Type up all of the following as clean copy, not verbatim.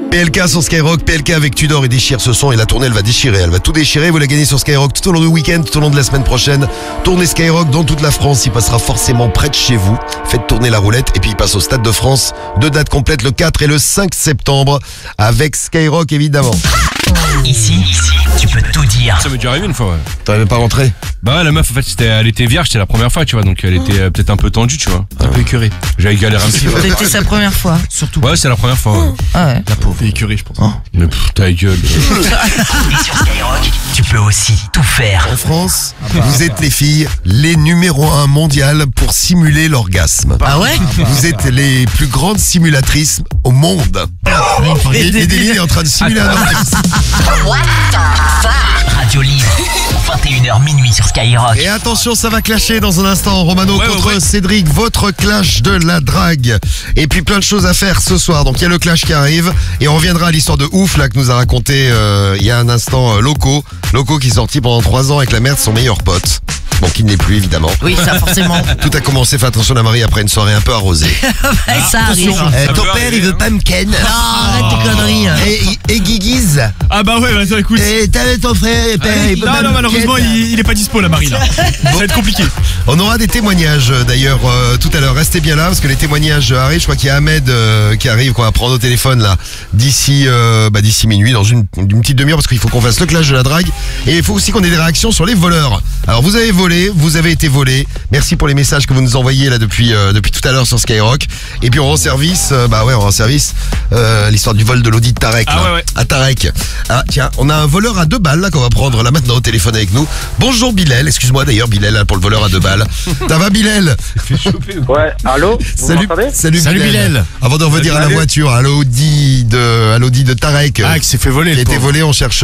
PLK sur Skyrock, PLK avec Tudor et déchire ce son et la tournée elle va déchirer, elle va tout déchirer, vous la gagnez sur Skyrock tout au long du week-end, tout au long de la semaine prochaine. Tournez Skyrock dans toute la France, il passera forcément près de chez vous, faites tourner la roulette et puis il passe au Stade de France, 2 dates complètes le 4 et le 5 septembre avec Skyrock évidemment. Ici, tu peux tout dire. Ça m'est déjà arrivé une fois, ouais. T'arrivais pas rentré? Bah ouais, la meuf, en fait, elle était vierge, c'était la première fois, tu vois, donc elle était peut-être un peu tendue, tu vois. Un peu écœurée. J'avais galéré un petit peu. C'était sa première fois. Surtout. Ouais, c'est la première fois, ouais. Ah ouais. La pauvre. Écœurée, je pense. Mais ta gueule. Et sur Skyrock, tu peux aussi tout faire. En France, vous êtes les filles les numéro 1 mondiales pour simuler l'orgasme. Ah ouais? Vous êtes les plus grandes simulatrices au monde. Et Deline est en train de simuler un orgasme. Radio Libre, 21h minuit sur Skyrock. Et attention, ça va clasher dans un instant. Romano contre ouais. Cédric, votre clash de la drague. Et puis plein de choses à faire ce soir. Donc il y a le clash qui arrive. Et on reviendra à l'histoire de ouf là que nous a raconté il y a un instant Loco. Loco qui est sorti pendant 3 ans avec la mère de son meilleur pote. Bon, qui ne l'est plus évidemment. Oui, ça forcément. Tout a commencé, fais attention la Marie, après une soirée un peu arrosée. Ça arrive. Ton père il veut pas me ken. Arrête tes conneries. Et Guiguiz. Ah bah ouais, bah écoute. Et t'avais ton frère, il peut pas Non, me malheureusement, ken. il est pas dispo la Marie là. Ça va être compliqué. On aura des témoignages d'ailleurs tout à l'heure. Restez bien là parce que les témoignages arrivent. Je crois qu'il y a Ahmed qui arrive, qu'on va prendre au téléphone là d'ici minuit, dans une petite demi-heure parce qu'il faut qu'on fasse le clash de la drague. Et il faut aussi qu'on ait des réactions sur les voleurs. Alors vous avez volé, vous avez été volé. Merci pour les messages que vous nous envoyez là depuis tout à l'heure sur Skyrock. Et puis on rend service, l'histoire du vol de l'Audi de Tarek. Ah là, ouais. à Tarek. Ah tiens, on a un voleur à 2 balles là qu'on va prendre là maintenant au téléphone avec nous. Bonjour Bilal, excuse-moi d'ailleurs Bilal là, pour le voleur à 2 balles. Ça va Bilal? Ouais, allô? Vous m'entendez? Salut Salut Bilal. Avant de revenir à la voiture, à l'Audi de Tarek. Ah, qui s'est fait voler. Qui a été volé, on cherche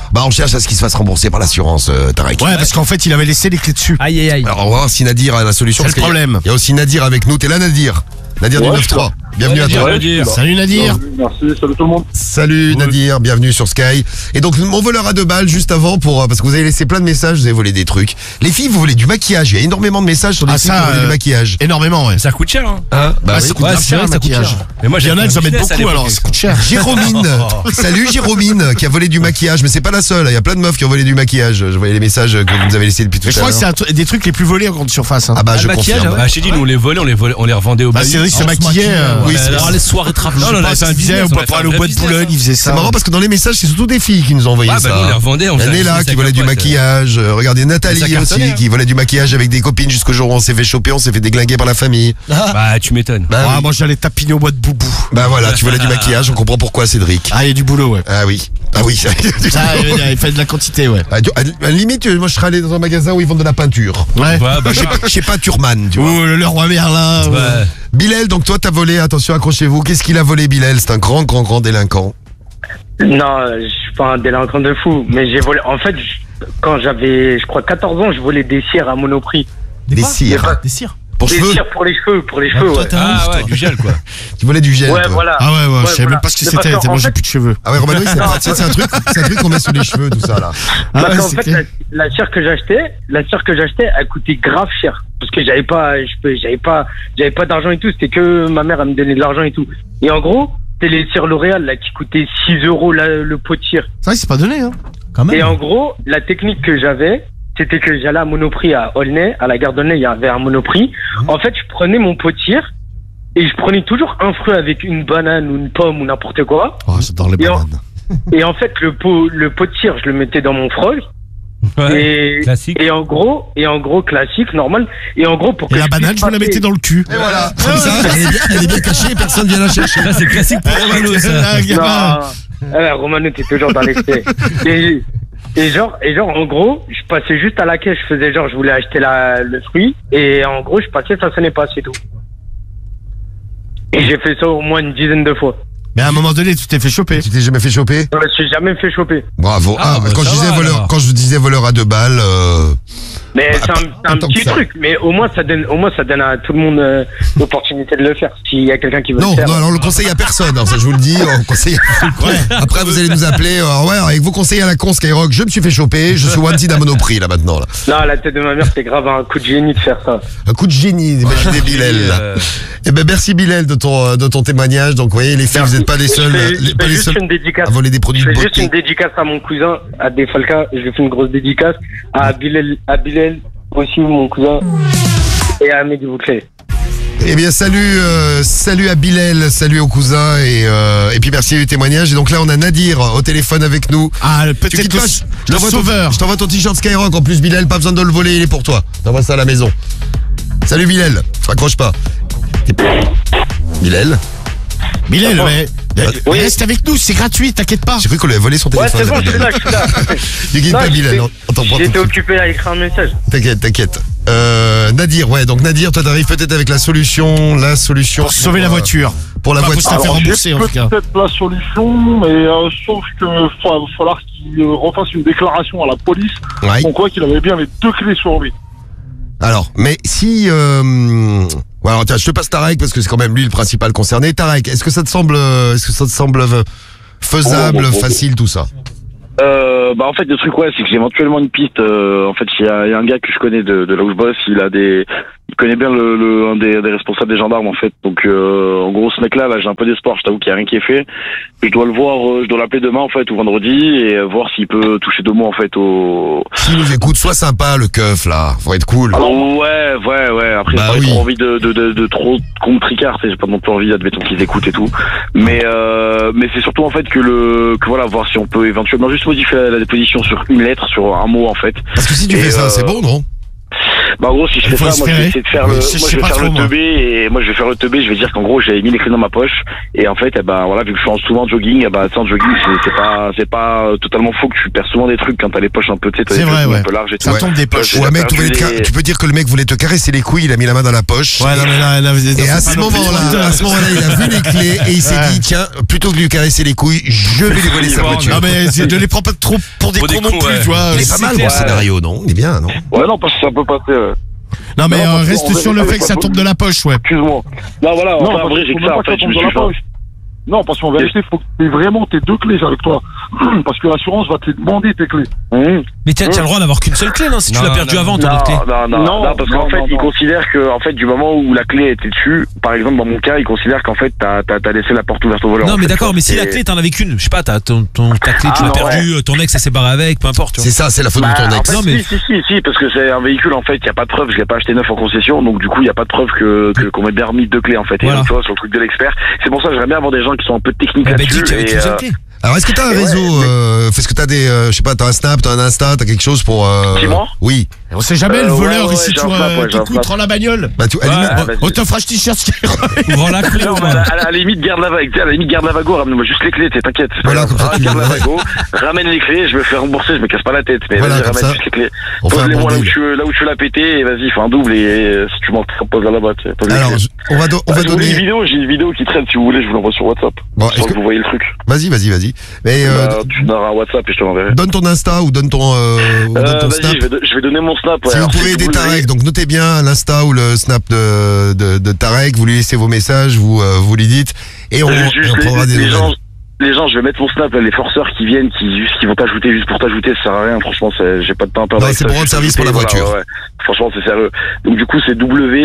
à ce qu'il se fasse rembourser par l'assurance Tarek. Ouais, parce qu'en fait, il avait laissé les clés dessus. Aïe, aïe, aïe. Alors on va voir si Nadir a la solution. C'est le problème. Il y a aussi Nadir avec nous. T'es là Nadir? Nadir du 9-3. Bienvenue à toi. Salut Nadir. Merci, salut tout le monde. Salut Nadir, bienvenue sur Sky. Et donc mon voleur à 2 balles juste avant parce que vous avez laissé plein de messages, vous avez volé des trucs. Les filles, vous volez du maquillage. Il y a énormément de messages sur les filles qui volent du maquillage. Énormément, ouais. Ça coûte cher, hein. Bah oui. Ça coûte bien cher le maquillage. Mais moi, Il y en a qui en mettent beaucoup alors, ça coûte cher. Jérômine, salut Jérômine qui a volé du maquillage, mais c'est pas la seule, il y a plein de meufs qui ont volé du maquillage. Je voyais les messages que vous nous avez laissés depuis tout Mais je à crois l'heure. que c'est des trucs les plus volés en grande surface. Ah bah je maquillage, confirme. bah, je t'ai dit, nous on les volait, on les revendait au Bah bail. Cédric se maquillait. Oui, c'est les soirées travail. Non, non, ça faisait pour aller au bois de Boulogne, il faisait ça. C'est marrant parce que dans les messages, c'est surtout des filles qui nous ont envoyé Ah ça. bah nous on les revendait. Il y en a là qui volait du maquillage. Regardez Nathalie Ça cartonnait, aussi hein. qui volait du maquillage avec des copines jusqu'au jour où on s'est fait choper, on s'est fait déglinguer par la famille. Bah tu m'étonnes. Bah, Ah, oui. moi j'allais tapiner au bois de Boubou. Bah voilà, tu volais du maquillage, on comprend pourquoi Cédric. Ah, il y a du boulot, ouais. Ah oui. Ah oui. Ça, il fait de la quantité, ouais. À la limite, moi je serais allé dans un magasin où ils vendent de la peinture. Ouais. Ouais, bah, Chez Peintureman, tu vois. Ou le roi Merlin. ouais. Bilal, donc toi t'as volé, attention accrochez-vous. Qu'est-ce qu'il a volé Bilal? C'est un grand délinquant. Non, je suis pas un délinquant de fou, mais j'ai volé. En fait, quand j'avais, je crois, 14 ans, je volais des cires à Monoprix. Des cires. Des cires. Pour Des cheveux. cires pour les cheveux, ouais. Ah ouais, du gel quoi. Tu volais du gel. Ouais, toi. voilà. Ah ouais, je savais voilà. même pas ce que Mais c'était. parce qu'en Moi, j'ai fait- plus de cheveux. Ah ouais, Romano, c'est un truc qu'on met sous les cheveux, tout ça là. Ah Parce ouais, qu'en c'est fait, clair. la cire que j'achetais, elle coûtait grave cher. Parce que j'avais pas d'argent et tout. C'était que ma mère, elle me donnait de l'argent et tout. Et en gros, c'était les cires L'Oréal, là, qui coûtaient 6 € le pot de cire. C'est vrai que c'est pas donné, hein. Et en gros, la technique que j'avais, c'était que j'allais à Monoprix à Aulnay, à la gare d'Aulnay, il y avait un Monoprix. En fait, je prenais mon pot de cire et je prenais toujours un fruit avec une banane ou une pomme ou n'importe quoi. Oh, j'adore les Et en- bananes. Et en fait, le pot de cire, je le mettais dans mon frog. Ouais. Classique. Et en gros, classique, normal. Et en gros, pour que Et la banane, je me la mettais dans le cul. Et voilà, comme ça, elle est bien cachée, personne vient la chercher. Ça c'est classique pour Romano ça. Ah, gamin. Non, Romano, t'es toujours dans l'excès. Et genre, en gros, je passais juste à la caisse, je faisais genre, je voulais acheter le fruit, et en gros, je passais, ça sonnait pas, c'est tout. Et j'ai fait ça au moins une dizaine de fois. Mais à un moment donné, tu t'es fait choper. Tu t'es jamais fait choper? Je me suis jamais fait choper. Bravo. Ah, bah, quand ça je disais va, voleur, alors. quand je disais voleur à 2 balles, Mais c'est un tant que petit ça. truc. Mais au moins ça donne à tout le monde l'opportunité de le faire. S'il y a quelqu'un qui veut Non, le faire. non, alors le conseil à personne, hein, ça je vous le dis, on conseille. Après vous allez nous appeler, ouais, avec vos conseils à la con Skyrock, je me suis fait choper, je suis wanted à Monoprix là maintenant. Là. Non, la tête de ma mère, c'est grave un coup de génie de faire ça. Un coup de génie, imaginez Bilal là. Eh ben merci Bilal de ton témoignage. Donc vous voyez les filles, vous n'êtes pas les seuls, Je fais juste une dédicace. à voler des produits Je de fais juste une beauté. dédicace à mon cousin, à Defalca. Je lui fais une grosse dédicace. À Bilal aussi, mon cousin. Et à Mehdi Bouclé. Eh bien salut à Bilal, salut au cousin et puis merci du témoignage. Et donc là on a Nadir au téléphone avec nous. Ah, Tu peut-être quittes le, pas, le je sauveur. t'envoie ton t-shirt Skyrock. En plus Bilal, pas besoin de le voler, il est pour toi. T'envoies ça à la maison. Salut Bilal, raccroche pas. Bilal, Bilal, mais Oui. reste avec nous, c'est gratuit, t'inquiète pas. j'ai cru qu'on lui avait volé son Ouais, téléphone. c'est bon, à je suis Bilal. là, je suis là. Ne quitte Non, pas Bilal, on t'en prend tout de J'étais suite. occupé à écrire un message. T'inquiète. Nadir, ouais, donc Nadir, toi t'arrives peut-être avec la solution Pour sauver la voiture. Pour la Enfin, faut voiture. se la faire Alors, rembourser j'ai en tout cas. peut-être la solution, mais sauf que va falloir qu'il refasse une déclaration à la police. Ouais. On croit qu'il avait bien les 2 clés sur lui. Alors, mais si... ouais, alors tiens, je te passe Tarek parce que c'est quand même lui le principal concerné. Tarek, est-ce que ça te semble faisable, Oh, bon. facile tout ça? En fait, le truc, ouais, c'est que j'ai éventuellement une piste. En fait, il y a un gars que je connais de là où je bosse. Il connaît bien un des responsables des gendarmes, en fait. Donc, en gros, ce mec-là, j'ai un peu d'espoir. Je t'avoue qu'il y a rien qui est fait. Je dois le voir, je dois l'appeler demain, en fait, ou vendredi, et voir s'il peut toucher 2 mots, en fait, au... S'il nous écoute, sois sympa le keuf là, faut être cool. Alors, ouais. Après, Bah j'ai pas oui. trop envie de trop compte tricard. J'ai pas non plus envie, admettons qu'ils écoutent et tout. Mais c'est surtout, en fait, que voilà, voir si on peut éventuellement juste modifier la déposition sur une lettre, sur un mot, en fait. Parce que si tu Et, fais ça, c'est bon, non? Bah en gros si je fais faut ça, moi je vais espérer. essayer de faire Oui, le, je moi sais je vais pas faire trop, le moi. teubé et moi je vais faire le teubé, je vais dire qu'en gros j'avais mis les clés dans ma poche et en fait voilà vu que je suis souvent en jogging, sans jogging c'est pas totalement faux que tu perds souvent des trucs quand t'as les poches un peu tu sais, t'as C'est des vrai, trucs ouais. un peu larges et tout. Ça Ouais. tombe des poches. J'ai Ou un mec, perdu tu peux dire que le mec voulait te caresser les couilles, il a mis la main dans la poche. Ouais, non, mais là, Et à ce moment-là, il a vu les clés et il s'est Ouais. dit, tiens, plutôt que de lui caresser les couilles, je vais lui voler sa voiture. Non, mais ne les prends pas trop pour des Pour des cons non cons, plus, ouais. tu vois. Il est pas mal le scénario, non? Il est bien, non? Ouais non parce que ça peut passer. Non, mais Non, parce reste qu'on sur le verrait fait que ça pas tombe de la poche, ouais. Excuse-moi. Non voilà, Non, enfin parce en vrai qu'il j'ai faut que même ça pas en fait, que ça je me tombe suis dans la poche. Non, parce qu'en vérité, il faut que tu aies vraiment tes 2 clés avec toi. Parce que l'assurance va te demander tes clés. Mais t'as le droit d'avoir qu'une seule clé, non? Si tu Non, l'as perdu non, avant, ton autre clé. Non, parce qu'en non, fait, non, il non. considère que, en fait, du moment où la clé était dessus, par exemple, dans mon cas, il considère qu'en fait, t'as laissé la porte ouverte au voleur. Non, en mais fait, d'accord, mais si Et- la clé, t'en avais qu'une. Je sais pas, ta clé, tu l'as non, perdue, ton ex, elle s'est barré avec, peu importe, tu vois. C'est ça, c'est la faute de Bah, ton en ex. fait, Non, mais- si, parce que c'est un véhicule, en fait, il n'y a pas de preuve, je l'ai pas acheté neuf en concession, donc du coup, il n'y a pas de preuve qu'on m'ait bien remis 2 clés, en fait. Et Voilà. donc, tu vois, sur le truc de l'expert. C'est pour ça que j'aimerais bien avoir des gens qui sont un peu techniques Eh ben, là-dessus. dis que tu avais et, qu'une seule clé. Alors, est-ce que t'as un Ouais, réseau, est-ce que t'as des, je sais pas, t'as un Snap, t'as un Insta, t'as quelque chose pour, Dis-moi. Oui. On sait jamais, le voleur, ouais, ici, j'ai tu un snap, ouais, j'ai un snap. rends la bagnole. Bah, tu, à la limite, Ouais, vas-y. On t'offre un t-shirt Skyrock. Ouvre la clé, Non, au mais moins. à la limite, garde la vago, ramène-moi juste les clés, t'inquiète. Voilà, comme ça, tu Garde la ouais. vago, ramène les clés, je me fais rembourser, je me casse pas la tête, mais Voilà, vas-y, comme ramène ça, juste les clés. on fait un Pose-les-moi bon là où deal. tu l'as pété, et vas-y, fais un double, et si tu m'en poses là-bas, tu sais, pose les Alors, clés. on va Bah, si vous voulez donner. j'ai une vidéo qui traîne, si vous voulez, je vous l'envoie sur WhatsApp. Bon, Je est-ce crois que, que vous voyez le truc. vas-y. Mais, Bah, tu n'auras un WhatsApp et je te l'enverrai. donne ton Insta ou donne ton Snap. Vas-y, je vais donner mon snap. ouais. Si vous Alors, pouvez aider vous Tarek, voulez- donc notez bien l'Insta ou le Snap de Tarek, vous lui laissez vos messages, vous lui dites, et on Juste prendra des les gens, nouvelles. les gens, je vais mettre mon snap, là, les forceurs qui viennent, qui vont t'ajouter juste pour t'ajouter, ça sert à rien, franchement, j'ai pas de temps à perdre. Non, avec c'est ça, pour rendre juste service pour la ajouter, voiture. ouais. Franchement, c'est sérieux. Donc, du coup, c'est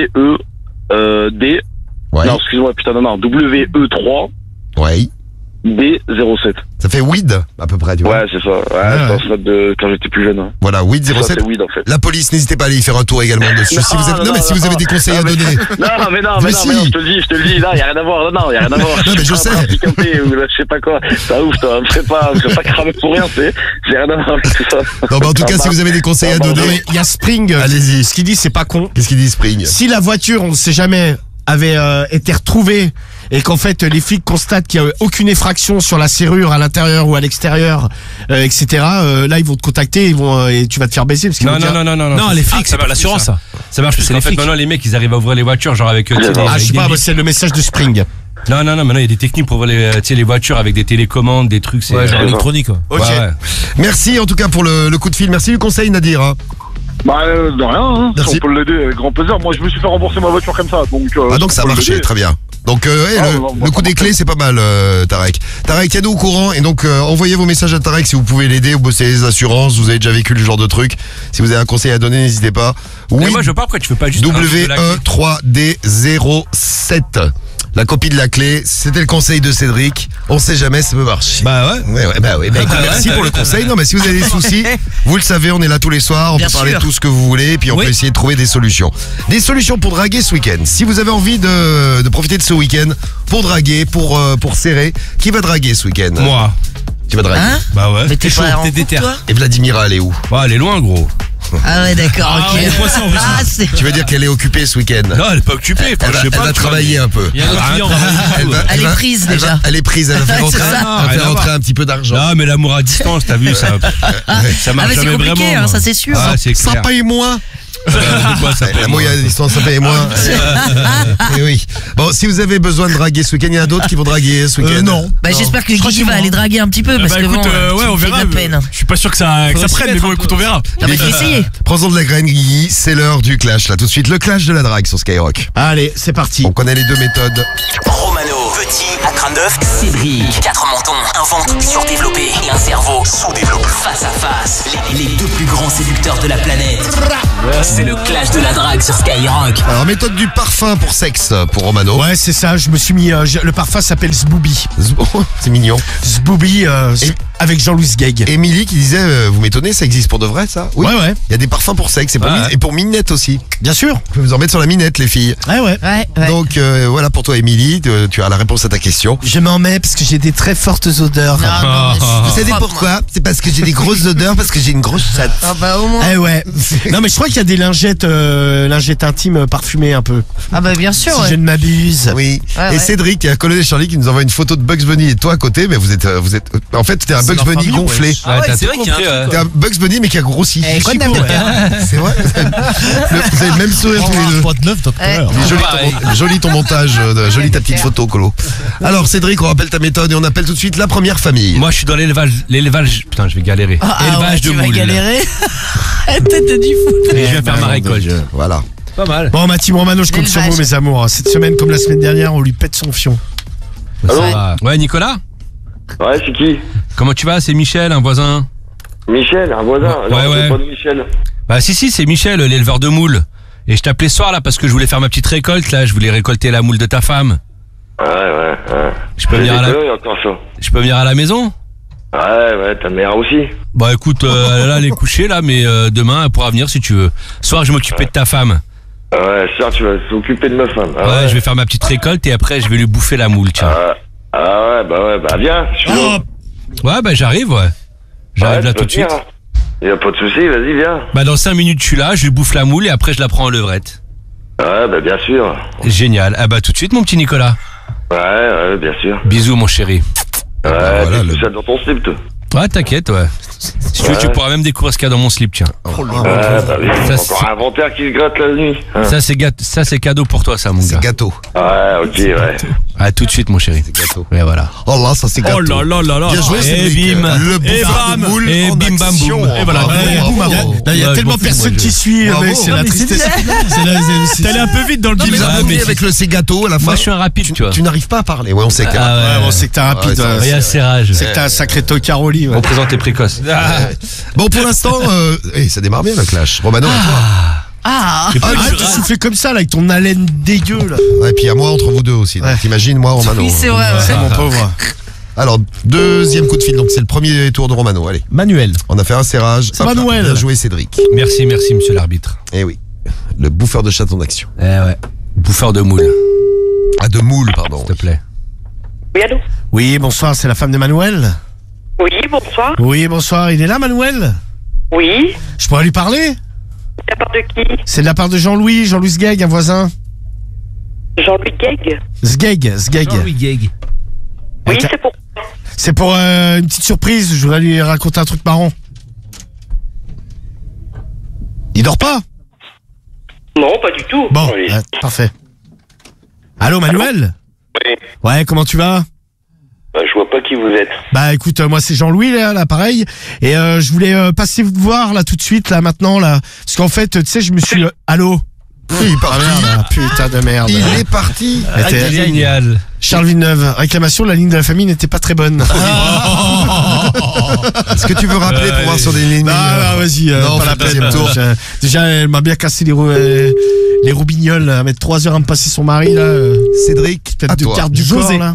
W-E-D. Ouais. Non, excuse-moi, putain, non, W-E-3 Ouais. D07. Ça fait weed, à peu près, tu vois. Ouais, c'est ça. Ouais, c'est ouais. un snap de quand j'étais plus jeune. Hein. Voilà, weed Ça, 07. c'est weed, en fait. La police, n'hésitez pas à aller y faire un tour également dessus. Si vous avez, non, mais si vous avez des conseils à mais- donner. Non, mais non, Mais mais non, si. mais non, je te le dis, là, y a rien à voir, non, y a rien à voir. Non, mais je suis sais. pas un handicapé ou là, je sais pas quoi. Ça ouf, toi, me fais pas cramer pour rien, c'est, j'ai rien à voir avec tout ça. Non, mais en tout cas, si vous avez des conseils à Ah, bah, donner, Il y a Spring. allez-y. Ce qu'il dit, c'est pas con. Qu'est-ce qu'il dit, Spring? Si la voiture, on ne sait jamais, avait été retrouvée et qu'en fait les flics constatent qu'il n'y a aucune effraction sur la serrure à l'intérieur ou à l'extérieur, etc. Là, ils vont te contacter, et tu vas te faire baiser parce qu'ils vont Non, dire- Non, les flics, c'est pas l'assurance, ça. Ça marche plus, Parce c'est qu'en les fait, flics. maintenant, les mecs, ils arrivent à ouvrir les voitures, genre avec. tu sais, Ah, Ah, je sais avec pas, des moi, c'est le message de Spring. Non, maintenant, il y a des techniques pour ouvrir les, tu sais, les voitures avec des télécommandes, des trucs. C'est Ouais, genre électronique, quoi. Ok. Ouais, ouais. Merci en tout cas pour le coup de fil. Merci du conseil, Nadir. Hein. Bah, de rien, hein. Merci. Si on peut l'aider avec grand plaisir. Moi, je me suis fait rembourser ma voiture comme ça. Donc, Ah donc si ça on peut marchait, l'aider. très bien. Donc le coup des clés c'est pas mal Tarek. Tarek, tiens-nous au courant et donc envoyez vos messages à Tarek si vous pouvez l'aider, vous bossez les assurances, vous avez déjà vécu le genre de truc. Si vous avez un conseil à donner, n'hésitez pas. Mais Oui, moi je veux pas pourquoi tu fais pas juste un truc de la clé. WE3D07. La copie de la clé, c'était le conseil de Cédric. On sait jamais, ça peut marcher. Bah ouais. Ouais, écoute, merci pour le conseil. Non, mais si vous avez des soucis, vous le savez, on est là tous les soirs. On Bien peut parler de sûr. tout ce que vous voulez. Et puis on Oui. peut essayer de trouver des solutions. Des solutions pour draguer ce week-end. Si vous avez envie de profiter de ce week-end pour draguer, pour serrer, qui va draguer ce week-end? Moi. Tu vas draguer. Hein? Bah ouais. Mais t'es chaud, pas en t'es couple, déter. toi? Et Vladimira, elle est où? Bah elle est loin gros. Ah ouais, d'accord, ok. elle est poissée, en plus. Ah, c'est... Tu veux dire qu'elle est occupée ce week-end? Non elle est pas occupée. Enfin, Elle je sais va pas. tu vois, travailler un peu. Il y a un autre client. Elle est prise, déjà. Elle est prise, elle va faire C'est rentrer, ça. elle va faire Rien à rentrer voir. un petit peu d'argent. Non mais l'amour à distance, t'as vu ça. Ça Ah marche mais c'est jamais compliqué, vraiment. hein, moi. ça c'est sûr. Ah c'est clair. Sympa et moins. De quoi ça La moyenne à distance, ça paye moins. Eh oui. Bon, si vous avez besoin de draguer ce week-end, il y en a d'autres qui vont draguer ce week-end. Non. Bah j'espère que Guigui va aller draguer un petit peu parce que bon, tu me fais de la peine. Je suis pas sûr que ça prenne, mais bon, écoute, on verra. Non mais je vais essayer. Prends-en de la graine, Guigui. C'est l'heure du clash. Là, tout de suite, le clash de la drague sur Skyrock. Allez, c'est parti. On connaît les deux méthodes. Romano, petit, à crâne d'œuf, Cédric. 4 mentons, un ventre surdéveloppé et un cerveau sous-développé. Face à face, les deux plus grands séducteurs de la planète. C'est le clash de la drague sur Skyrock. Alors, méthode du parfum pour sexe pour Romano. Ouais, c'est ça, je me suis mis... le parfum s'appelle Zbooby. C'est mignon. Zbooby Et- avec Jean-Louis Geg. Émilie qui disait, vous m'étonnez, ça existe pour de vrai, ça? Oui. Ouais, ouais. Il y a des parfums pour sexe et pour, Ouais. et pour minette aussi. Bien sûr. Vous pouvez vous en mettre sur la minette, les filles. Ouais, ouais. Ouais. Donc, voilà pour toi, Émilie. Tu as la réponse à ta question. Je m'en mets parce que j'ai des très fortes odeurs. Non, mais je Vous savez crois, pourquoi? C'est parce que j'ai des grosses odeurs, parce que j'ai une grosse chatte. moi. Ah bah au moins. Eh ouais. Non mais je crois qu'il y a des lingettes intimes parfumées un peu. Ah bah bien sûr. Si ouais. je ne m'abuse. Oui. Ouais, Et ouais. Cédric, qui a Colonel Charlie, qui nous envoie une photo de Bugs Bunny et toi à côté, mais vous êtes, en fait, c'était un Bugs leur Bunny famille, gonflé. ouais. Ouais, t'as c'est tout vrai qu'il y a un compris, truc, ouais. C'était un Bugs Bunny, mais qui a grossi. Eh, Chipo, ouais. C'est vrai. Vous avez le même sourire tous les deux. Ouais. Il est joli, joli ton montage, jolie ta petite photo, Colo. Alors Cédric, on rappelle ta méthode et on appelle tout de suite la première famille. Moi je suis dans l'élevage. Putain je vais galérer. Ah, ouais, Élevage de tu vas moules. galérer. Tête de fou. Et je vais faire ma récolte. Voilà. Pas mal. Bon, ma team Romano, je compte sur vous, L'élevage. mes amours. Cette semaine, comme la semaine dernière, on lui pète son fion. Ça va. Ouais Nicolas, Ouais, c'est qui? comment tu vas? C'est Michel, un voisin. Michel, un voisin. Ouais, ouais. Pas de Michel. Bah si c'est Michel, l'éleveur de moules. Et je t'appelais ce soir là parce que je voulais faire ma petite récolte là, je voulais récolter la moule de ta femme. Ouais. Je peux venir à la encore ça. je peux venir à la maison? Ouais, ta mère aussi. Bah écoute, là elle est couchée là, mais demain elle pourra venir si tu veux. Ce soir je vais m'occuper de ta femme. Ouais, ça, tu vas s'occuper de ma femme. Ah Ouais, je vais faire ma petite récolte et après je vais lui bouffer la moule, tiens. Bah viens. Je suis là. Ouais, bah j'arrive, ouais. J'arrive Ouais, là tu tout peux de suite. venir. Y a pas de souci, vas-y, viens. Bah dans 5 minutes je suis là, je lui bouffe la moule et après je la prends en levrette. Ouais, bah bien sûr. Génial. Ah bah tout de suite mon petit Nicolas. Ouais, bien sûr. Bisous mon chéri. Ouais, voilà, t'es le- tout seul dans ton slip, toi. Ouais, t'inquiète, ouais. Si tu veux, tu pourras même découvrir ce qu'il y a dans mon slip, tiens. Ouais, bah oui. Ça, Encore c'est- un inventaire qui se gratte la nuit. Hein. Ça c'est cadeau pour toi, ça, mon C'est gars. gâteau. Ouais, ok, ouais. À tout de suite, mon chéri. C'est gâteau. Et voilà. Oh là, ça c'est gâteau. Oh là là là là. Bien joué, Et Cédric. bim. Le Et bouffeur de bam. moule Et en bim bam action. boum. Et voilà. Bravo, Et bravo. boum, Là, il y a Ouais, tellement je m'en fous, personne moi, qui suit, Bravo. mec, c'est la mais c'est tristesse. T'es allé un peu vite dans le Non, mais bim. j'ai Ah, compris mais avec le c'est gâteau à la fin. Moi, je suis un rapide, tu vois. Tu n'arrives pas à parler. Ouais, on sait que t'es Ah rapide. Ouais, bon, c'est que t'es rapide. Ouais, ça, ouais. c'est- Regarde ses rages. C'est que t'as un sacré tocard au lit. ouais. Représente et précoce. Bon, pour l'instant, ça démarre bien le clash. Romano, à Ah. J'ai pas eu Arrête de de rage. souffler comme ça, là, avec ton haleine dégueu, là. toi. Et puis à moi entre vous deux aussi. Donc, Ouais. t'imagines, moi, Romano. Oui, c'est vrai. C'est Ouais. mon pauvre. Alors, deuxième coup de fil. Donc, c'est le premier tour de Romano. Allez, Manuel. on a fait un serrage. C'est Manuel. Bien joué, Cédric. Merci, monsieur l'arbitre. Eh oui. Le bouffeur de chaton d'action. Eh ouais. Bouffeur de moule, Ah, de moule, pardon. s'il te plaît. Oui, allô? Oui, bonsoir, c'est la femme de Manuel. Oui, bonsoir. Oui, bonsoir, il est là, Manuel? Oui, Je pourrais lui parler? de la part de qui? C'est de la part de Jean-Louis Sgeg, un voisin. Jean-Louis Geg? Sgeg. Jean-Louis Geg. Oui, Ok. c'est pour... C'est pour une petite surprise, je voudrais lui raconter un truc marrant. Il dort pas? Non, pas du tout. Bon, Oui. parfait. Allô, Manuel? Oui. Ouais, comment tu vas? Bah, je vois pas qui vous êtes. Bah écoute, moi c'est Jean-Louis là, pareil. Et je voulais passer vous voir là tout de suite, là maintenant là. Parce qu'en fait, tu sais, je me suis... Allô? Oui, il est parti. Merde, putain de merde. Il est parti. Génial. Charles Villeneuve, réclamation, la ligne de la famille n'était pas très bonne. Est-ce que tu veux rappeler pour voir sur des lignes? Non, vas-y, Non, pas la fais le deuxième peine. tour. Déjà, elle m'a bien cassé les roubignoles, à mettre 3 heures à me passer son mari, là. Cédric, Peut-être à de toi. carte du José. corps, là.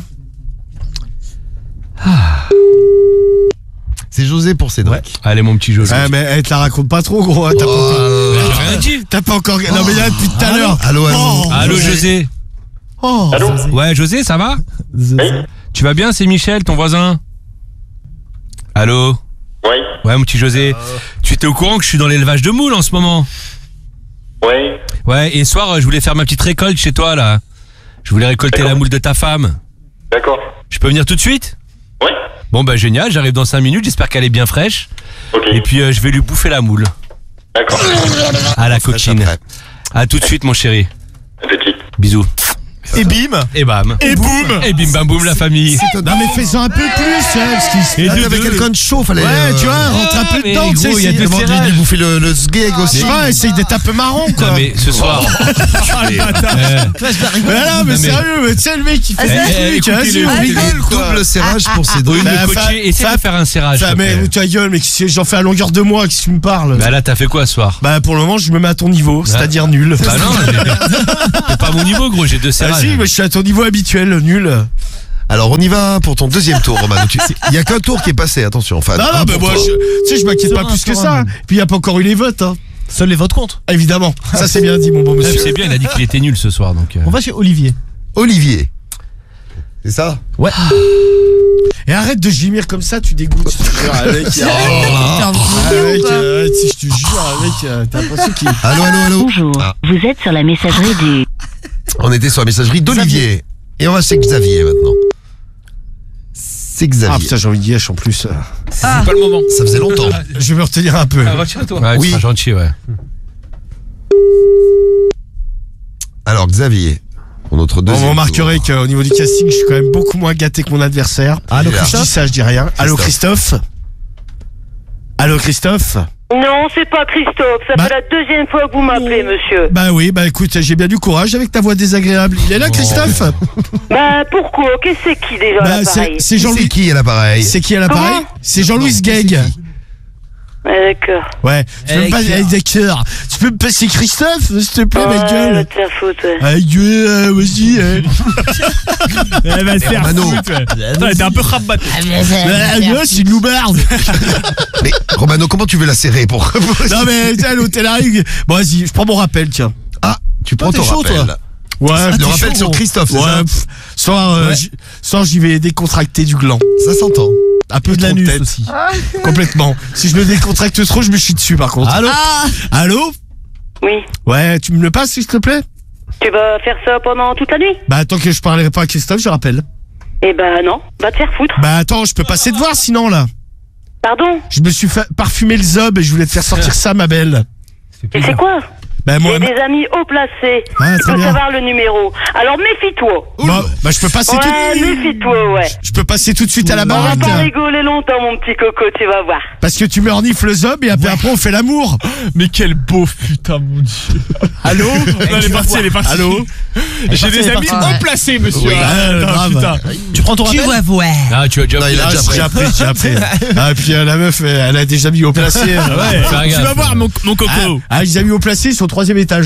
C'est José pour Cédric. Allez, mon petit José. Ouais, mais elle te la raconte pas trop, gros. Hein, J'ai rien dit. T'as pas encore... Non, mais là, depuis tout à l'heure. Allô, allô. Oh, Allô, José. Oh, Allô? Ouais, José, ça va? Tu vas bien, c'est Michel, ton voisin? Allô? Oui. Ouais, mon petit José. Tu étais au courant que je suis dans l'élevage de moules en ce moment? Oui. Ouais, et ce soir, je voulais faire ma petite récolte chez toi, là. Je voulais récolter D'accord. la moule de ta femme. D'accord. Je peux venir tout de suite? Oui. Bon, bah génial, j'arrive dans 5 minutes, j'espère qu'elle est bien fraîche. Ok. Et puis, je vais lui bouffer la moule. D'accord. À la coquine. après. À tout de suite, mon chéri. Petit. Bisous. et bim. Et bam. Et boum. Et bim bam boum, la famille. Non, mais fais-en un peu plus, hein, parce qu'il Et Là, deux, t'avais deux. quelqu'un de chaud, fallait. Ouais, tu vois, rentre un peu mais dedans, tu sais. gros, il y a deux Demande-lui serrages. de bouffer le sgeg aussi. Je sais pas, essaye d'être un peu marrant, quoi. Non, mais ce soir. Mais non, mais mais- sérieux, mais tu sais, le mec, il fait Eh, des trucs, écoutez-les, vas-y, on écoutez-les. rigole, quoi. Double serrage pour Cédric. Bah, Le cocher, essaie de faire un serrage. Ça, s'il te mais plaît. où ta gueule, mais j'en fais à longueur de mois, qu'est-ce que tu me parles? Bah là, t'as fait quoi ce soir? Bah, pour le moment, je me mets à ton niveau, c'est-à-dire nul. Bah non, t'es pas à mon niveau, gros, j'ai deux Ah serrages. si, mais je suis à ton niveau habituel, nul. Alors, on y va pour ton deuxième tour, Roman. Il y a qu'un tour qui est passé, attention. Enfin, Non, un non, mais pour moi, toi. tu sais, je m'inquiète pas Serein, plus que serein, ça. même. Puis il n'y a pas encore eu les votes, hein. Seuls les votes comptent. Évidemment. Ça, c'est bien dit, mon bon monsieur. C'est bien, il a dit qu'il était nul ce soir, donc. On va chez Olivier. Olivier. C'est ça? Ouais. Et arrête de gémir comme ça, tu dégoûtes. Je te jure, avec. T'es un vieux Avec, ou pas si je te jure, avec, t'as l'impression qu'il. Allô, allô, allô. Bonjour, Ah. vous êtes sur la messagerie du... On était sur la messagerie d'Olivier. Et on va chez Xavier maintenant. C'est Ah Xavier. putain, j'ai envie d'y être en plus. C'est pas le moment. Ça faisait longtemps. Je vais me retenir un peu. Retiens-toi. Ouais, Oui. tu seras gentil, ouais. Alors, Xavier. Pour notre Bon, deuxième on remarquerait tour. qu'au niveau du casting, je suis quand même beaucoup moins gâté que mon adversaire. Allô, Je dis ça, je dis rien. Allô, Christophe? Allô, Christophe? Non, c'est pas Christophe. Ça Bah- fait la deuxième fois que vous m'appelez, monsieur. Bah oui, bah écoute, j'ai bien du courage avec ta voix désagréable. Il est là, Christophe? Bah, pourquoi? Qu'est-ce que c'est qui déjà, Bah, là, pareil? c'est C'est Jean-Louis. qui à l'appareil? C'est qui à l'appareil? Comment C'est Jean-Louis Non, Gag. c'est qui Ouais, d'accord. Ouais. Tu peux me passer, d'accord. Tu peux me passer Christophe, s'il te plaît, ma Ouais, gueule? te la faute, ouais. Ah, gueule, vas-y. Elle va se faire Mano. foutre, ouais. Putain, t'es un peu rabat. Ah, gueule, c'est une loubarde. Mais, Romano, comment tu veux la serrer pour. Non, mais, tiens, l'hôtel arrive. Bon, vas-y, je prends mon rappel, tiens. Ah, tu prends Toi, ton t'es chaud, rappel. toi Ouais, Le t'es rappel chaud, sur gros. Christophe, c'est ça Ouais, soit j'y vais décontracter du gland. Ça s'entend. Un peu Et de trop de l'anus tête. aussi. Complètement. Si je me décontracte trop, je me chie dessus, par contre. Allô? Allô? Oui. Ouais, tu me le passes, s'il te plaît? Tu vas faire ça pendant toute la nuit? Bah, tant que je parlerai pas à Christophe, je rappelle. Eh ben, non. Va te faire foutre. Bah, attends, je peux passer te voir, sinon, là. Pardon? Je me suis parfumé le zob et je voulais te faire sortir ça, ma belle. Et c'est quoi? Bah, moi, J'ai des amis haut placés. Ouais, Tu très peux bien. savoir le numéro. Alors, méfie-toi. bah, je peux passer Ouais, méfie-toi, ouais. Je peux passer tout de suite à la On va baraque. pas rigoler longtemps, mon petit coco, tu vas voir. Parce que tu me renifles le zob et après on fait l'amour. Mais quel beau putain, mon dieu. Allô? Elle est partie, elle est partie. Allô? J'ai des amis haut placés, monsieur. Oui, Ah, grave. putain. Tu prends ton Tu rappel? vas voir. Ah, tu as déjà Non, il a déjà J'ai pris. appris. Ah, puis la meuf, elle a des amis haut placés. Ouais, Fais tu gaffe. vas voir, mon coco. Ah, les amis haut placés, ils sont au 3e étage.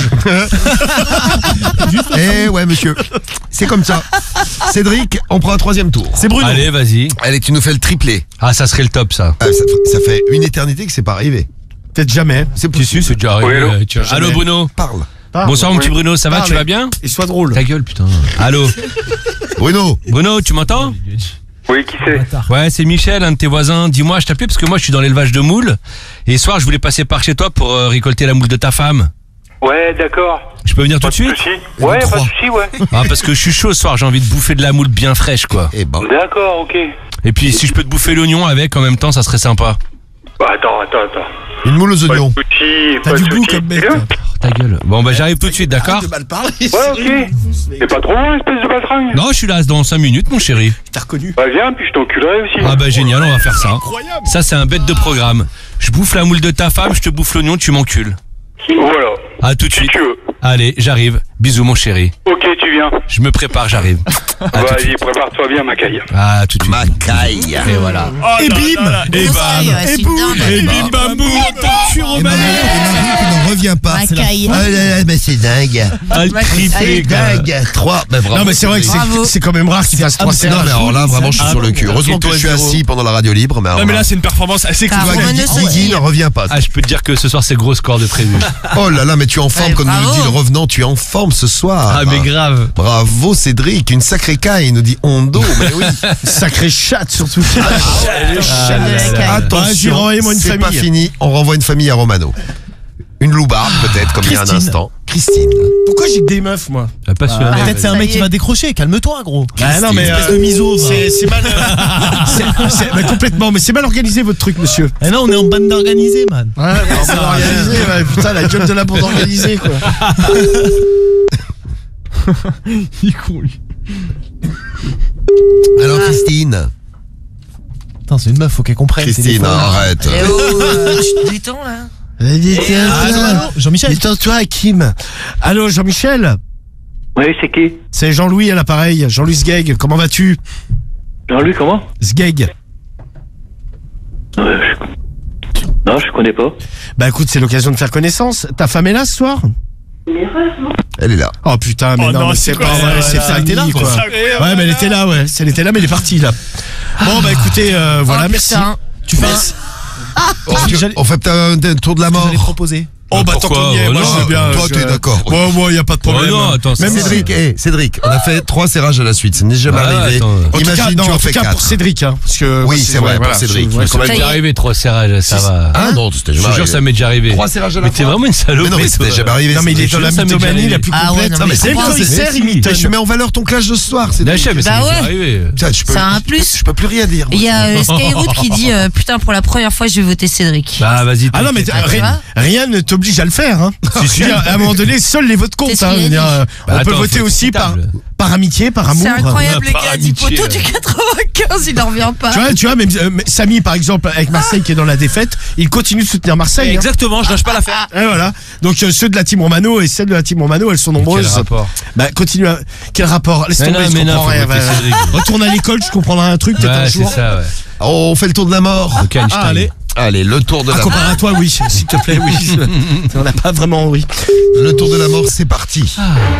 Eh ouais, monsieur. C'est comme ça. Cédric, on prend un troisième tour. C'est Bruno. Allez, vas-y. Allez, tu nous fais le triplé. Ah, ça serait le top, ça. Ah, ça fait une éternité que c'est pas arrivé. Peut-être jamais. C'est Si, possible. si, c'est déjà arrivé. Oui, allô Tiens. Jamais. Allô, Bruno. Parle. Bonsoir, mon petit Bruno, ça va, Parle. tu vas bien? Et sois drôle. Ta gueule, putain. Allô? Bruno. Bruno, tu m'entends? Oui, qui c'est? Ouais, c'est Michel, un de tes voisins. Dis-moi, je t'appelais parce que moi, je suis dans l'élevage de moules. Et ce soir, je voulais passer par chez toi pour récolter la moule de ta femme. Ouais, d'accord. Je peux venir tout de suite? Ouais, pas de trois. soucis, ouais. Ah, parce que je suis chaud ce soir, j'ai envie de bouffer de la moule bien fraîche, quoi. Eh ben. D'accord, ok. Et puis, si je peux te bouffer l'oignon avec en même temps, ça serait sympa. Bah, attends. Une moule aux Pas oignons. de soucis, T'as pas du de goût soucis. comme mec. Bien. toi. ta gueule. Bon, bah j'arrive tout de suite, d'accord? De mal parler. Ouais, ok. T'es pas trop loin, espèce de baltringue. Non, je suis là dans 5 minutes, mon chéri. T'as reconnu. Bah viens, puis je t'enculerai aussi. Ah bah génial, on va faire ça. Ça, c'est un bête de programme. Je bouffe la moule de ta femme, je te bouffe l'oignon, tu m'encules. Voilà. À tout de suite. Si tu veux. Allez, j'arrive. Bisous, mon chéri. Ok, tu viens. Je me prépare, j'arrive. Vas-y, prépare-toi bien, ma caille. Ah, tout de suite. Macaille. Et voilà. Et bim. Et bam. Et boum. Et bim bam boum. Et Marie n'en revient pas. Macaille. Oh là là, mais c'est dingue. Ah, le triplé, quoi. Dingue. 3. Ben, bravo. Non mais c'est vrai que c'est quand même rare qu'il fasse 3 Non, séances. mais alors là, vraiment, je suis sur le cul. Heureusement Et que toi, je suis zéro. assis pendant la radio libre. Non mais là c'est une performance assez cool. Car Romano, c'est Guigui aussi- ne revient pas. Ah, je peux te dire que ce soir, c'est gros score de prévu. Oh là là, mais tu es en forme, Ouais, comme nous le bravo. dit le revenant, tu es en forme ce soir. Ah, mais grave. Bravo Cédric, une sacrée caille, il nous dit Hondo, mais oui. Sacré chatte surtout. de la caille. Attention, renvoyez-moi une c'est pas famille. fini, on renvoie une famille à Romano. Une loubarde peut-être, comme il y a un Christine. instant. Christine. Pourquoi j'ai que des meufs moi? Ah, pas sûr. Peut-être c'est un Ça mec y qui est. va décrocher, calme-toi gros. Ah non mais Espèce de miso, va. c'est mal mais complètement mais c'est mal organisé votre truc monsieur. Eh non, on est en bande organisée, man. Ouais, c'est mal organisé, ouais, putain la gueule de la bande organisée quoi. Il est con lui. Alors Christine. Putain, c'est une meuf, faut qu'elle comprenne. Christine, arrête. Eh oh, tu te détends là. Jean-Michel. Détends-toi Hakim. Allô Jean-Michel. Oui, c'est qui? C'est Jean-Louis à l'appareil. Jean-Louis Sgeg, comment vas-tu? Jean-Louis, comment? Sgeg. Non, je connais pas. Bah écoute, c'est l'occasion de faire connaissance. Ta femme est là ce soir? Elle est là. Oh putain, mais Oh non, non, mais c'est c'est quoi pas ça, vrai, là, c'est là, famille, là, quoi. ça, Ouais, mais elle était là, ouais. Elle était là, mais elle est partie là. Bon, bah écoutez, voilà, Oh, merci. putain. Tu fais On fait un tour de la mort. J'allais proposer. Oh bah tant Pourquoi qu'on y est, moi non, je veux bien. toi, t'es d'accord. Bon, moi y a pas de problème. Oh non, attends, Même c'est- Cédric. Cédric, on a fait 3 serrages à la suite, ça n'est jamais Ah, arrivé. attends. En tout cas, Imagine, non, tu en en tout fais cas 4. pour Cédric, hein, parce que Oui, moi, c'est vrai, pour Cédric. ouais, Ça m'est Ça y déjà est. arrivé 3 serrages, ça va. Ah non, c'était Je jamais te jure, arrivé. ça m'est déjà arrivé. 3 serrages à la Mais t'es fois. vraiment une salope. Mais non, mais c'était toi. jamais arrivé. Non mais il est Je dans la sais, ça m'est déjà mythomanie arrivé. la plus Ah ouais, complète. non, Non, mais mais c'est même pas quand il vrai. sert, il Mais mythe. Mais je mets en valeur ton clash de ce soir, Là, Cédric. je sais, mais ça Bah m'est déjà ouais. arrivé. Putain, je peux- Ça a un plus. Je peux plus rien dire. Il y a Skyroot qui dit putain pour la première fois je vais voter Cédric. Bah, vas-y. Ah non mais t'inquiète. tu vois rien ne t'oblige à le faire hein. Si, si. Je veux dire, à un moment donné, seuls les votes comptent C'est ce hein. qu'il a Je veux dire, dit. on Bah, peut attends, voter faut aussi être équitable. par amitié, par amour. C'est incroyable les Par gars du amitié, poteau du 95, il en revient pas. Tu vois, même Samy par exemple avec Marseille qui est dans la défaite, il continue de soutenir Marseille. hein. Exactement, je lâche pas l'affaire. Et voilà. Donc ceux de la team Romano et celles de la team Romano, elles sont Quel nombreuses. rapport? Bah continue. Quel rapport? Laisse Mais tomber, non, je mais non, comprends faut rien. voter va. Cédric. Retourne à l'école, je comprendrai un truc peut-être un Ouais, c'est jour. ça, ouais. On fait le tour de la mort. Ok, Einstein. allez. Allez, le tour de Ah, la mort. comparé à toi, oui, s'il te plaît, oui. On n'a pas vraiment, oui. Le tour de la mort, c'est parti.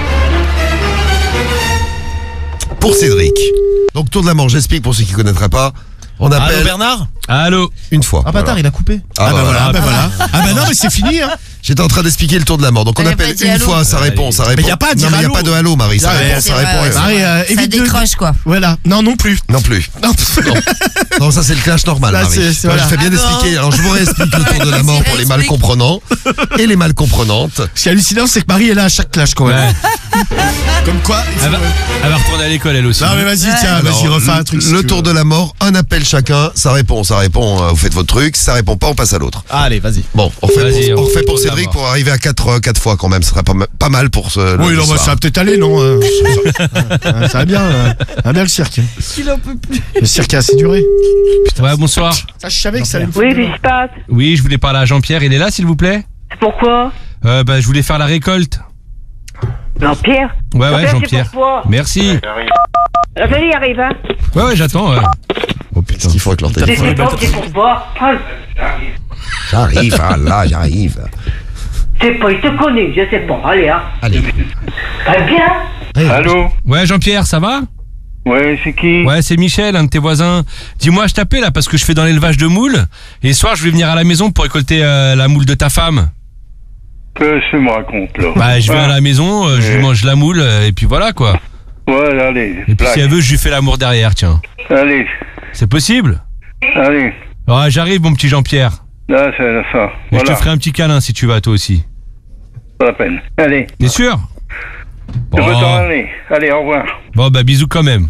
Pour Cédric. Donc, tour de la mort, j'explique pour ceux qui ne connaîtraient pas. On Allô appelle Bernard? Allô? une fois. Ah bâtard, il a coupé. Ah bah voilà, Ah bah non, mais c'est fini, hein. J'étais en train d'expliquer le tour de la mort. Donc, on T'avais appelle pas dit une allô. fois, ça répond, ça répond. Mais y a pas à dire Non, mais il n'y a allô. pas de allô, Marie. Ça Ah, répond, ouais, ça c'est répond. vrai, et ça. Marie, Ça évite de... décroche quoi. Voilà. Non, non plus. Non plus. Non. Non, ça c'est le clash normal, Là, Marie. c'est- Moi, voilà. je fais bien Ah bon d'expliquer. Alors, je vous réexplique le tour de la mort pour les mal Explique. comprenants et les mal comprenantes. Ce qui est hallucinant, c'est que Marie est là à chaque clash, quand même. Ouais. Comme quoi. il faut- Elle va retourner à l'école, elle aussi. Non, mais vas-y, tiens, Alors, vas-y, refais un truc. si Le tu tour veux. de la mort, un appel chacun, ça répond, vous faites votre truc, ça répond pas, on passe à l'autre. Allez, vas-y. Bon, on refait, Vas-y, on on refait fait pour le tour de la Cédric mort. pour arriver à 4 fois quand même, ce serait pas mal pour ce. Oui, le non, bah, soir. ça va peut-être aller, non ça va bien le cirque. Il en peut plus. Le cirque a assez duré. Ouais, bonsoir. Ça, je savais que ça allait me Oui, faire qu'est-ce qui se passe? Oui, je voulais parler à Jean-Pierre. Il est là, s'il vous plaît? Pourquoi? Bah, je voulais faire la récolte. Jean-Pierre? Ouais, c'est Jean-Pierre. pour toi. Merci. Vas-y, il arrive, hein. Ouais, j'attends. Oh putain. Qu'est-ce qu'il faut avec leur téléphone? C'est pas, c'est pour toi. Ah, J'arrive, ah, là, j'arrive. c'est pas, il te connaît, je sais pas. Allez, hein. Allez. Bien. Allô? Ouais, Jean-Pierre, ça va? Ouais, c'est qui? Ouais, c'est Michel, un de tes voisins. Dis-moi, je t'appelle là parce que je fais dans l'élevage de moules. Et ce soir, je vais venir à la maison pour récolter la moule de ta femme. Qu'est-ce que tu me racontes, là? Bah, je viens à la maison, je lui mange la moule, et puis voilà quoi. Ouais, allez. Et puis si elle veut, je lui fais l'amour derrière, tiens. Allez, C'est possible? allez. Ouais, j'arrive, mon petit Jean-Pierre. Là, c'est ça. Et je Voilà, te ferai un petit câlin si tu vas, toi aussi. pas la peine. Allez, T'es sûr? tu peux t'en aller. Allez, au revoir. Bon, bah, bisous quand même.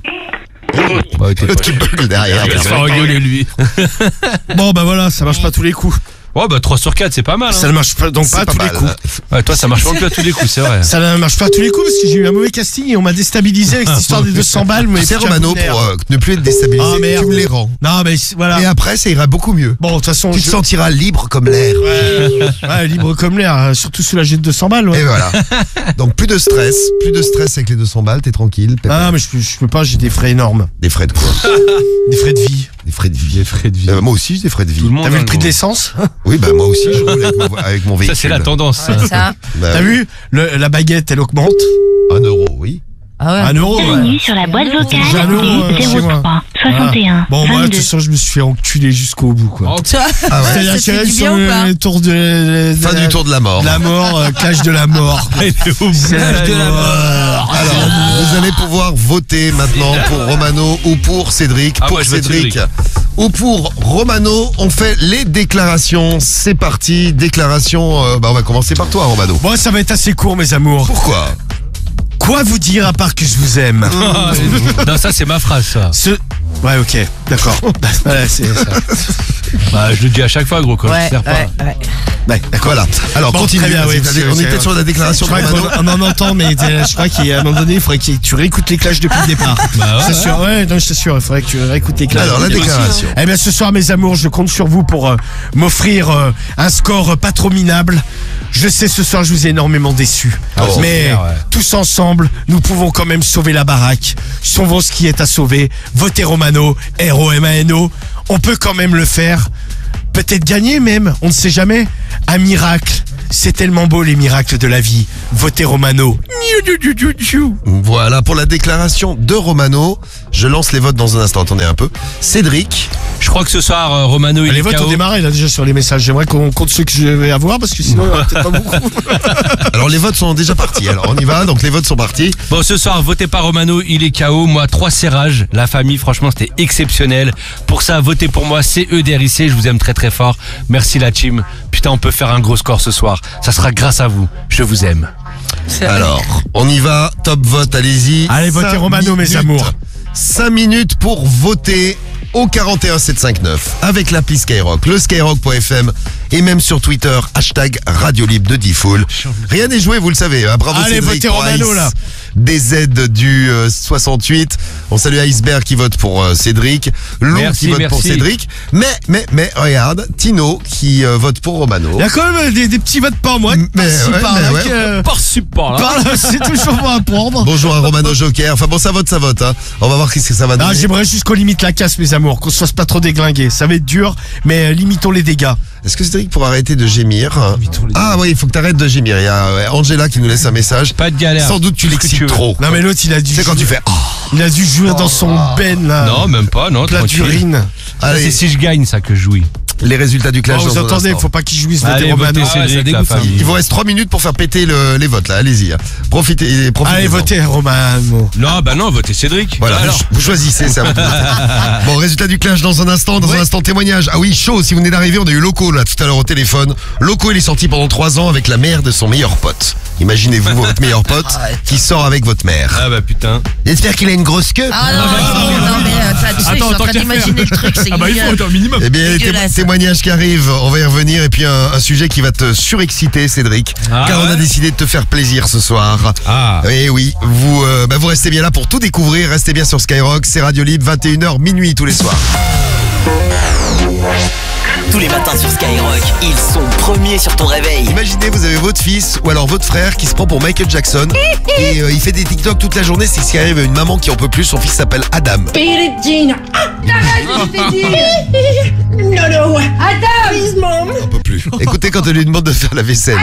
Bah, t'es Le pas- petit bug derrière. Il va se faire rigoler, lui. Bon, bah voilà, ça marche pas tous les coups. Oh bah 3 sur 4 c'est pas mal. Hein. Ça ne marche pas, donc pas à tous les coups. Ouais, toi ça marche pas à tous les coups, c'est vrai. Ça ne marche pas à tous les coups parce que j'ai eu un mauvais casting et on m'a déstabilisé avec cette histoire des 200 balles. Mais c'est Romano pour ne plus être déstabilisé. Oh, merde. Tu me les rends. Non mais voilà. Et après ça ira beaucoup mieux. Bon de toute façon tu te sentiras libre comme l'air. Ouais, libre comme l'air, surtout soulagé de 200 balles. Ouais. Et voilà. Donc plus de stress avec les 200 balles, t'es tranquille. Ah mais je peux pas, j'ai des frais énormes. Des frais de quoi? Des frais de vie. Des frais de vie. Moi aussi j'ai des frais de vie. T'as vu le prix de l'essence? Oui bah moi aussi je roule avec mon véhicule. Ça c'est la tendance. Ouais, ça. Bah, t'as vu la baguette elle augmente? 1 euro, oui. Ah ouais. 1 euro. Bienvenue sur la boîte vocale chez du moi. 03 61 Bon moi de 22. toute façon je me suis fait enculer jusqu'au bout quoi. Ah ouais. C'est-à-dire Ça te fait que du bien sur ou pas le tour de Fin du tour de la mort. La mort, clash de la mort. Clash de la mort. Alors, vous allez pouvoir voter maintenant pour Romano ou pour Cédric. Ah, pour moi, je vote Cédric Cédric. ou pour Romano, on fait les déclarations. C'est parti, déclaration. On va commencer par toi, Romano. Bon, ça va être assez court, mes amours. Pourquoi? Quoi vous dire à part que je vous aime? Non ça c'est ma phrase ça. Ouais, ok, d'accord. Voilà, c'est ça. Bah je le dis à chaque fois gros quoi. Ouais, Je sers pas. ouais. Ouais, d'accord. Voilà. Alors, Bon, continue. très bien, oui, On était sur la déclaration de Je crois Romano. qu'on en entend, mais je crois qu'à un moment donné, il faudrait que tu réécoutes les clashs depuis le départ. Bah ouais. C'est sûr, ouais, non, c'est sûr, il faudrait que tu réécoutes les clashs. Alors, la déclaration. Eh bien, ce soir, mes amours, je compte sur vous pour m'offrir un score pas trop minable. Je sais, ce soir, je vous ai énormément déçus. Oh, c'est mais clair, ouais. tous ensemble, nous pouvons quand même sauver la baraque. Sauvons ce qui est à sauver. Votez Romano, R-O-M-A-N-O. On peut quand même le faire. Peut-être gagner même, on ne sait jamais. Un miracle. C'est tellement beau les miracles de la vie. Votez Romano. Voilà pour la déclaration de Romano. Je lance les votes dans un instant. Attendez un peu. Cédric. Je crois que ce soir Romano il Les est votes KO. ont démarré là déjà sur les messages. J'aimerais qu'on compte ceux que je vais avoir parce que sinon il n'y en aura peut-être pas beaucoup. Alors les votes sont déjà partis. Alors on y va. Donc les votes sont partis. Bon ce soir votez pas Romano, il est KO. Moi 3 serrages. La famille franchement c'était exceptionnel. Pour ça votez pour moi CEDRIC. Je vous aime très très fort. Merci la team. Putain on peut faire un gros score ce soir. Ça sera grâce à vous. Je vous aime. Alors on y va. Top vote. Allez-y. Allez, votez 5 Romano, mes minutes. amours. 5 minutes pour voter au 41 759 avec l'appli Skyrock, le skyrock.fm et même sur Twitter, hashtag Radio Libre de Diffoul. Rien n'est joué, vous le savez. Bravo Allez, Cédric votez pour Romano, Ice, là. DZ du 68. On salue Iceberg qui vote pour Cédric. Lou Merci, qui vote pour merci. Cédric. Mais regarde, Tino qui vote pour Romano. Il y a quand même des petits votes par mois. Par-ci par-là. C'est toujours bon à prendre. Bonjour à Romano Joker. Enfin bon, ça vote. Hein. On va voir qu'est-ce que ça va Non, donner. j'aimerais juste qu'on limite la casse, mes amours, qu'on se fasse pas trop déglinguer. Ça va être dur, mais limitons les dégâts. Est-ce que Cédric pourra arrêter de gémir? Ah oui, il faut que t'arrêtes de gémir. Il y a Angela qui nous laisse un message. Pas de galère. Sans doute tu Tout ce que tu l'excites veux. trop. Non, mais l'autre, il a dû. C'est quand tu fais. Oh. Il a dû jouir dans son ben, là. Non même pas, non Plat tranquille. d'urine. Ça, Allez. c'est si je gagne ça que je jouis. Les résultats du clash. Oh, vous dans un entendez, instant. faut pas qu'il jouisse. Votez Allez Romano. votez Ah, Cédric ça la dégoûte, ça. famille. Il vous reste 3 minutes pour faire péter les votes là. Allez-y. Profitez. Allez, votez Romano. Non bah non votez Cédric. Voilà, Alors. vous choisissez, c'est à vous de voter. Bon, résultat du clash dans un instant. Dans un instant, témoignage. Ah oui, chaud, si vous venez d'arriver, on a eu Loco là tout à l'heure au téléphone. Loco, il est sorti pendant 3 ans avec la mère de son meilleur pote. Imaginez-vous votre meilleur pote qui sort avec votre mère. Ah bah putain. J'espère qu'il a une grosse queue. Ah non, mais tu sais, je suis en train d'imaginer le truc, c'est Ah bah il faut génial. un minimum. Eh bien, les Dégueulasse. témoignages qui arrivent, on va y revenir. Et puis un sujet qui va te surexciter, Cédric. Ah car on a ouais décidé de te faire plaisir ce soir. Ah. Et oui, vous restez bien là pour tout découvrir. Restez bien sur Skyrock, c'est Radio Libre, 21h, minuit tous les soirs. Tous les matins sur Skyrock, ils sont premiers sur ton réveil. Imaginez, vous avez votre fils ou alors votre frère qui se prend pour Michael Jackson et il fait des TikTok toute la journée. C'est ce qui arrive à une maman qui en peut plus. Son fils s'appelle Adam. On peut plus. Écoutez quand elle lui demande de faire la vaisselle.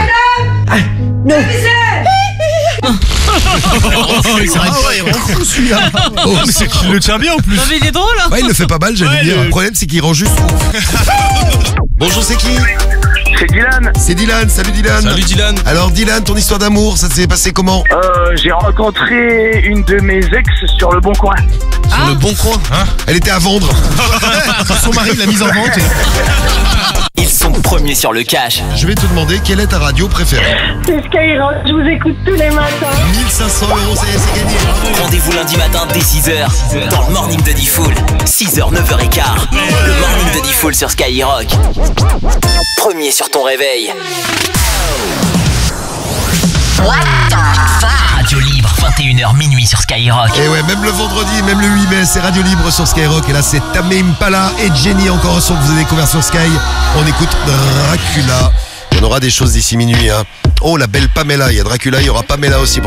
Oh, Mais c'est qu'il le tient bien en plus. Non, mais il est drôle, hein. ouais, il le fait pas mal, j'allais Ouais, dire. Le problème, c'est qu'il rend juste ouf. Bonjour, c'est qui? C'est Dylan. C'est Dylan. Salut Dylan. Salut Dylan. Alors Dylan, ton histoire d'amour, ça s'est passé comment? J'ai rencontré une de mes ex sur le Bon Coin. Sur le bon coin. Elle était à vendre. Son mari l'a mise en vente. Ils sont Premier sur le cash. Je vais te demander quelle est ta radio préférée. C'est Skyrock, je vous écoute tous les matins. 1500 €, ça y est, c'est gagné. Bravo. Rendez-vous lundi matin dès 6h dans le Morning de Diffoul. 6h, 9h15. Le Morning de Diffoul sur Skyrock. Premier sur ton réveil. Radio libre, 21h minuit sur Skyrock. Et ouais, même le vendredi, même le 8 mai, c'est Radio Libre sur Skyrock. Et là, c'est Tame Impala et Jenny, encore un son que vous avez découvert sur Sky. On écoute Dracula. On aura des choses d'ici minuit. Hein. Oh, la belle Pamela. Il y a Dracula, il y aura Pamela aussi pour